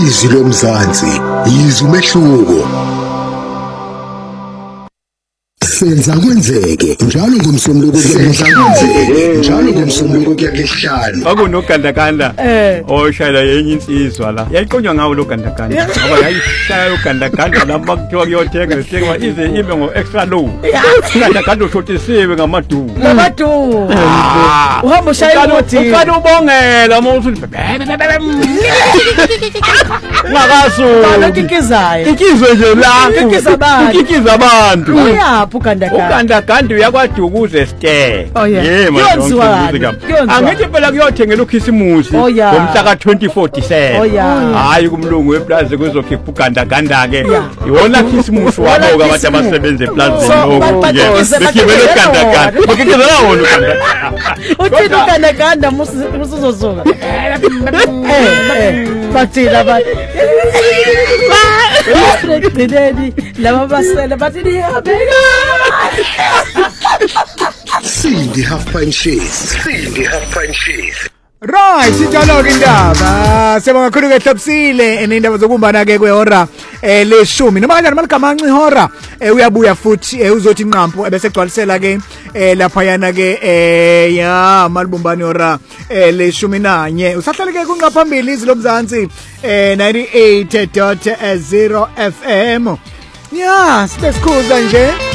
Izwi lomzansi, izwi umehluko. Senza kwenzeke njalo ngomsombuluko njalo ngomsombuluko kuyakhlanu. Akunogandaganda oshayela yenye insizwa la. Yayiqonywa ngawo lo gandaganda. Ngoba yayishaya lo gandaganda lapha kuthiwa kuyothenga sithengwa ize ibe ngo extra low. Gandaganda ushotisiwe ngamadu. Uhamba ushaya umuthi. Uqala ubongela mawuthi ngakasu. Bakikizayo. Ikizwe nje la. Ikikiza abantu. Uyaphi ugandaganda uyakwadukuze stay. Yenziwa angithi phela kuyothengela ukhisimusi ngomhla ka2047 hayi kumlungu weplaza kuzokhipha ugandaganda ke iwona khisimusi wabo abantu abasebenza eplazini lokho sikibele ugandaganda bakikizela wona uthini ugandaganda musuzozoka bathina bathi Redeni lama basela bathi niyabeka Sindi half pint cheese. Right, sithola ke indaba. Sibonga kakhulu ke Hlopsile enendaba zokumbana ke kwehora leshumi. Noma kanjani maligama anci ihora uyabuya futhi uzothi inqampo bese gcwalisela ke lapha yana ke ya malibumbani ihora leshumi nanye. Usahlale ke kunqa phambili izwi lomzansi 98.0 FM. Ya, sibesikhuza nje.